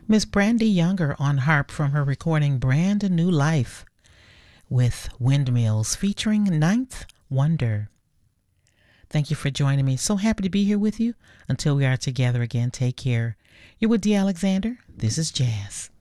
Miss Brandy Younger on harp from her recording Brand New Life with Windmills featuring Ninth Wonder. Thank you for joining me. So happy to be here with you. Until we are together again, take care. You're with Dee Alexander. This is Jazz.